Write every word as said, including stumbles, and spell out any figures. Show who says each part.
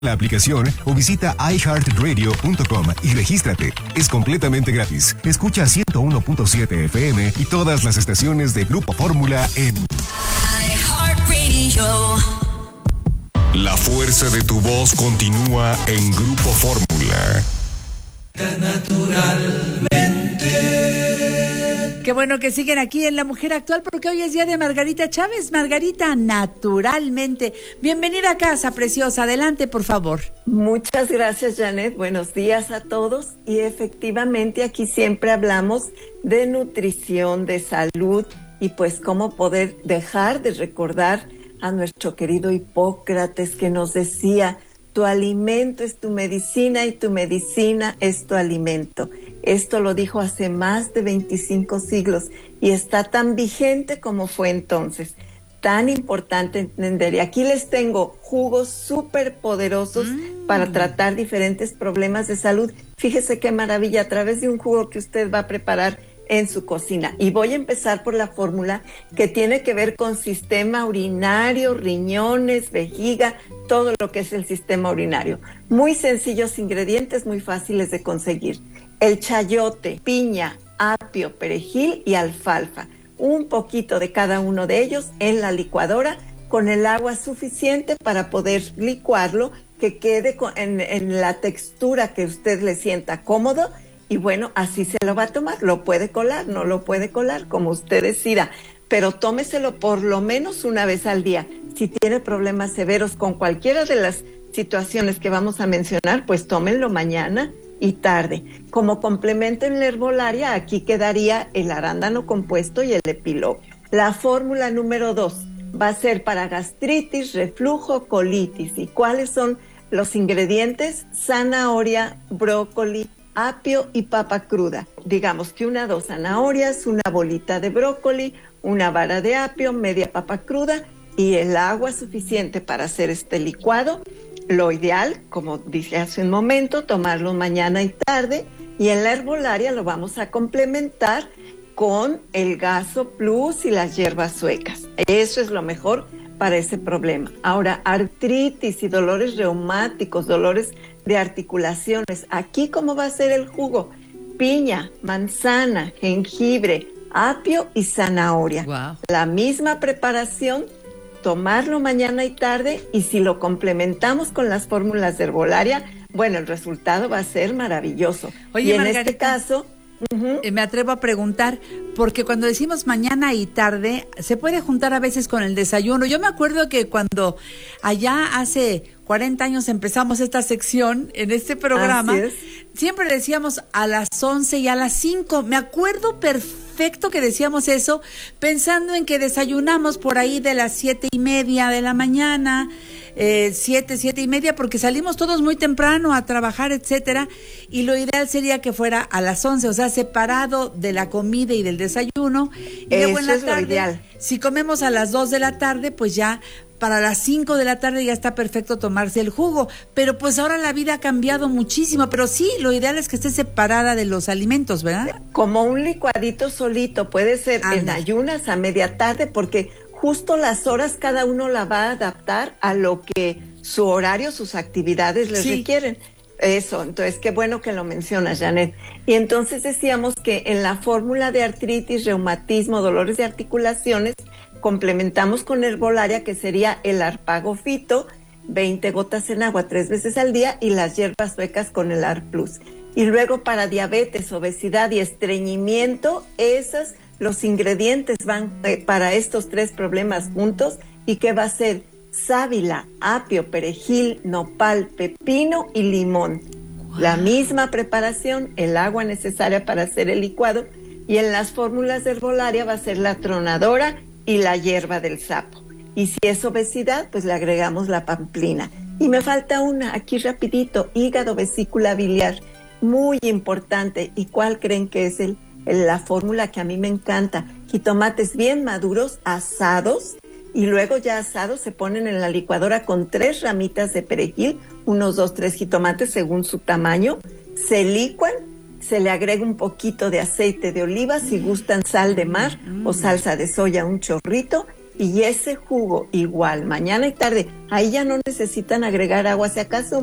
Speaker 1: la aplicación o visita i heart radio punto com y regístrate. Es completamente gratis. Escucha ciento uno punto siete F M y todas las estaciones de Grupo Fórmula en iHeartRadio. La fuerza de tu voz continúa en Grupo Fórmula.
Speaker 2: Naturalmente. Qué bueno que siguen aquí en La Mujer Actual, porque hoy es día de Margarita Chávez. Margarita, naturalmente. Bienvenida a casa, preciosa. Adelante, por favor.
Speaker 3: Muchas gracias, Janet. Buenos días a todos. Y efectivamente aquí siempre hablamos de nutrición, de salud y pues cómo poder dejar de recordar a nuestro querido Hipócrates, que nos decía: tu alimento es tu medicina y tu medicina es tu alimento. Esto lo dijo hace más de veinticinco siglos y está tan vigente como fue entonces. Tan importante entender. Y aquí les tengo jugos súper poderosos mm. para tratar diferentes problemas de salud. Fíjese qué maravilla, a través de un jugo que usted va a preparar en su cocina. Y voy a empezar por la fórmula que tiene que ver con sistema urinario, riñones, vejiga, todo lo que es el sistema urinario. Muy sencillos ingredientes, muy fáciles de conseguir. El chayote, piña, apio, perejil y alfalfa. Un poquito de cada uno de ellos en la licuadora con el agua suficiente para poder licuarlo, que quede con, en, en la textura que usted le sienta cómodo. Y bueno, así se lo va a tomar. Lo puede colar, no lo puede colar, como usted decida. Pero tómeselo por lo menos una vez al día. Si tiene problemas severos con cualquiera de las situaciones que vamos a mencionar, pues tómenlo mañana y tarde. Como complemento en la herbolaria, aquí quedaría el arándano compuesto y el epilogio. La fórmula número dos va a ser para gastritis, reflujo, colitis. ¿Y cuáles son los ingredientes? Zanahoria, brócoli, apio y papa cruda. Digamos que una, dos zanahorias, una bolita de brócoli, una vara de apio, media papa cruda y el agua suficiente para hacer este licuado. Lo ideal, como dije hace un momento, tomarlo mañana y tarde. Y en la herbolaria lo vamos a complementar con el Gaso Plus y las hierbas suecas. Eso es lo mejor para ese problema. Ahora, artritis y dolores reumáticos, dolores de articulaciones. Aquí, ¿cómo va a ser el jugo? Piña, manzana, jengibre, apio y zanahoria. Wow. La misma preparación, tomarlo mañana y tarde, y si lo complementamos con las fórmulas de herbolaria, bueno, el resultado va a ser maravilloso.
Speaker 2: Oye,
Speaker 3: y en
Speaker 2: Margarita,
Speaker 3: este caso... Uh-huh.
Speaker 2: Me atrevo a preguntar, porque cuando decimos mañana y tarde, se puede juntar a veces con el desayuno. Yo me acuerdo que cuando allá hace cuarenta años empezamos esta sección en este programa, siempre decíamos a las once y a las cinco. Me acuerdo perfecto que decíamos eso, pensando en que desayunamos por ahí de las siete y media de la mañana, eh, siete, siete y media, porque salimos todos muy temprano a trabajar, etcétera, y lo ideal sería que fuera a las once, o sea, separado de la comida y del desayuno. Y luego en la
Speaker 3: es
Speaker 2: tarde,
Speaker 3: lo ideal.
Speaker 2: Si comemos a las dos de la tarde, pues ya para las cinco de la tarde ya está perfecto tomarse el jugo. Pero pues ahora la vida ha cambiado muchísimo, pero sí, lo ideal es que esté separada de los alimentos, ¿verdad?
Speaker 3: Como un licuadito solito, puede ser Anda. en ayunas a media tarde, porque justo las horas cada uno la va a adaptar a lo que su horario, sus actividades les sí. requieren. Eso, entonces qué bueno que lo mencionas, Janet. Y entonces decíamos que en la fórmula de artritis, reumatismo, dolores de articulaciones, complementamos con herbolaria, que sería el arpagofito, veinte gotas en agua tres veces al día, y las hierbas suecas con el Ar Plus. Y luego para diabetes, obesidad y estreñimiento, esos, los ingredientes van eh, para estos tres problemas juntos. ¿Y qué va a ser? Sábila, apio, perejil, nopal, pepino y limón. Wow. La misma preparación, el agua necesaria para hacer el licuado, y en las fórmulas de herbolaria va a ser la tronadora y la hierba del sapo. Y si es obesidad, pues le agregamos la pamplina. Y me falta una, aquí rapidito, hígado, vesícula biliar, muy importante. ¿Y cuál creen que es el, el, la fórmula que a mí me encanta? Jitomates bien maduros, asados, y luego ya asados se ponen en la licuadora con tres ramitas de perejil, unos dos, tres jitomates según su tamaño, se licuan, se le agrega un poquito de aceite de oliva, si gustan sal de mar o salsa de soya, un chorrito, y ese jugo igual, mañana y tarde, ahí ya no necesitan agregar agua, si acaso